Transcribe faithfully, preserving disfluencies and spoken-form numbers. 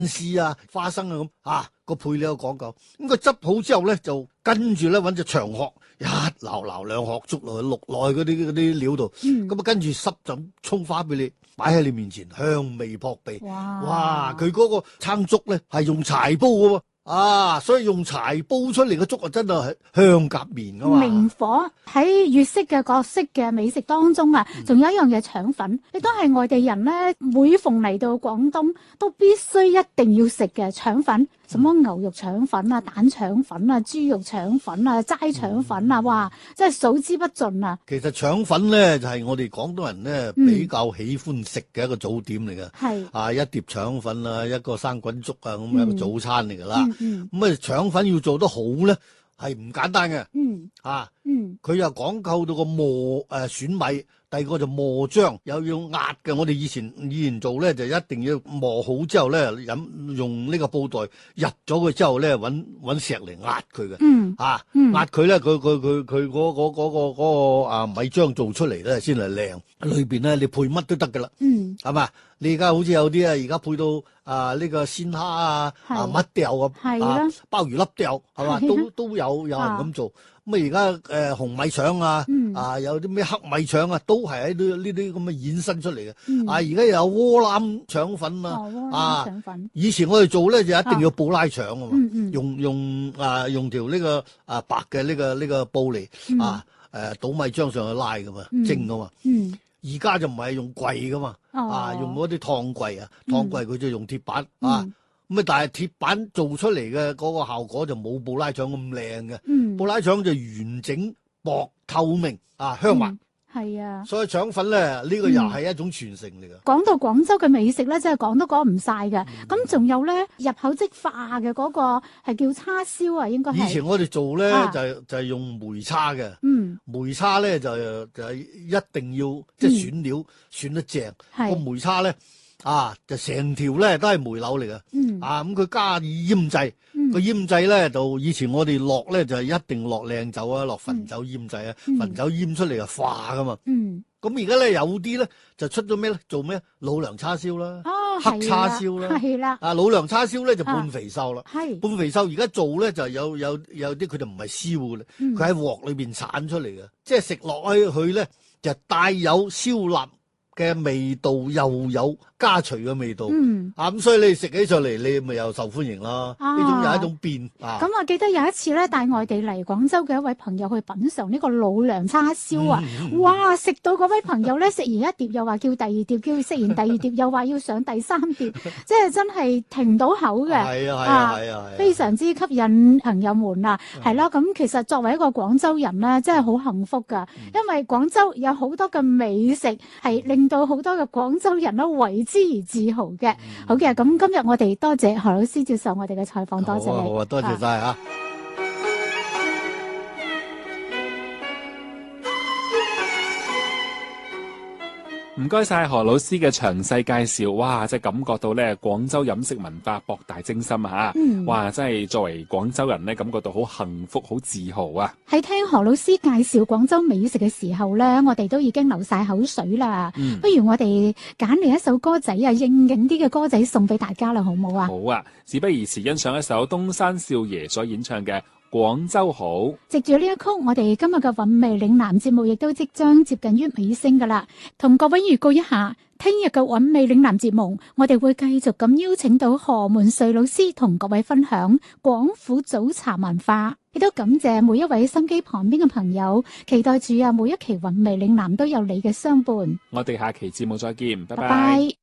絲啊、花生啊咁啊個配料有講究。咁佢執好之後咧，就跟住咧揾隻長殼一撈撈兩殼捉落去渌落去嗰啲嗰啲料度，咁啊、嗯、跟住濕就葱花俾你擺喺你面前，香味撲鼻。哇！哇！佢嗰個撐粥咧係用柴煲嘅喎。啊，所以用柴煲出嚟嘅粥啊，真係香夾麵噶嘛。 明火喺粵式嘅各式嘅美食當中啊，仲、嗯、有一樣嘢腸粉，亦都係外地人咧，每逢嚟到廣東都必須一定要食嘅腸粉。什麼牛肉腸粉啊、蛋腸粉啊、豬肉腸粉啊、齋腸粉啊，哇，真係數之不盡啊！ 其實腸粉咧就係、是、我哋廣東人咧比較喜歡食嘅一個早點嚟嘅。係、嗯、啊，一碟腸粉啊，一個生滾粥啊，咁一個早餐嚟噶啦。咁、嗯嗯、啊，腸粉要做得好咧，係唔簡單嘅。嗯啊，嗯，佢又講究到個磨誒、呃、選米。第二個就磨漿，又要壓嘅。我哋以前以前做咧，就一定要磨好之後咧，飲用呢個布袋入咗佢之後咧，揾揾石嚟壓佢嘅。嗯，啊，嗯、壓佢咧，佢佢佢佢嗰嗰嗰個嗰、嗰個啊米漿做出嚟咧，先係靚。裏邊咧，你配乜都得噶啦。嗯，係嘛？你而家好似有啲啊，而家配到啊呢、呢個鮮蝦啊，啊乜掉啊，啊鮑魚粒掉，係嘛？都都有有人咁做。咁啊而家誒紅米腸啊，嗯、啊有啲咩黑米腸啊，都係喺呢呢啲咁嘅衍生出嚟嘅。嗯、啊而家有窩腩腸粉啊，哦、啊腸粉以前我哋做咧就一定要布拉腸啊嘛，嗯嗯、用用啊用條呢、呢個啊白嘅呢、呢個呢、呢個布嚟、嗯、啊誒、啊、倒米漿上去拉噶嘛，嗯、蒸噶嘛。而家、嗯、就唔係用櫃噶嘛，哦、啊用嗰啲燙櫃啊，燙櫃佢就用鐵板、嗯、啊。咁啊！但係鐵板做出嚟嘅嗰個效果就冇布拉腸咁靚嘅。嗯，布拉腸就完整、薄、透明啊，香滑。係、嗯、啊，所以腸粉咧呢、呢個又係一種傳承嚟嘅。講、 嗯、到廣州嘅美食咧，真係講都講唔晒嘅。咁仲、嗯、有咧入口即化嘅嗰個係叫叉燒啊，應該係。 以前我哋做咧、啊、就係就係用梅叉嘅。嗯，梅叉咧就就係一定要即係、就是、選料、嗯、選得正。係個梅叉咧。啊，就成條咧都係梅柳嚟嘅。嗯，啊咁佢加以醃製，個醃製咧就以前我哋落咧就係一定落靚酒啊，落汾酒醃製啊，汾酒醃出嚟就化噶嘛。嗯，咁而家咧有啲咧就出咗咩咧？做咩？老娘叉燒啦，黑叉燒啦，係啦。啊，老娘叉燒咧就半肥瘦啦，係半肥瘦。而家做咧就有有有啲佢就唔係燒嘅咧，佢喺鑊裏邊鏟出嚟嘅，即係食落去佢咧就帶有燒臘嘅味道，又有家傳嘅味道，嗯啊咁，所以你食起上嚟，你咪又受歡迎咯。呢、啊、種又係一種變啊。咁我記得有一次咧，帶外地嚟廣州嘅一位朋友去品嚐呢個老娘叉燒啊，嗯、哇！食到嗰位朋友咧，食完一碟又話叫第二碟，叫佢食完第二碟又話要上第三碟，即係真係停唔到口嘅。係啊係啊係啊，非常之吸引朋友們啊。係咯、嗯，咁其實作為一個廣州人咧，真係好幸福噶，嗯、因為廣州有好多嘅美食係令到好多嘅廣州人都為之而自豪嘅。嗯、好嘅，咁今日我哋多謝何老師接受我哋嘅採訪，多謝你。好啊，多謝晒啊。 唔該晒何老師嘅詳細介紹，哇！真係感覺到咧廣州飲食文化博大精深啊！嗯、哇！真係作為廣州人咧，感覺到好幸福、好自豪啊！喺聽何老師介紹廣州美食嘅時候咧，我哋都已經流晒口水啦。嗯、不如我哋揀嚟一首歌仔啊，應景啲嘅歌仔送俾大家啦，好唔好啊？好啊！事不宜遲，欣賞一首東山少爺所演唱嘅廣州好。藉住呢一曲，我哋今日嘅韻味嶺南節目亦都即將接近於尾聲噶啦。同各位預告一下，聽日嘅韻味嶺南節目，我哋會繼續咁邀請到何門瑞老師同各位分享廣府早茶文化。亦都感謝每一位心機旁邊嘅朋友，期待住啊每一期韻味嶺南都有你嘅相伴。我哋下期節目再見，拜拜。拜拜。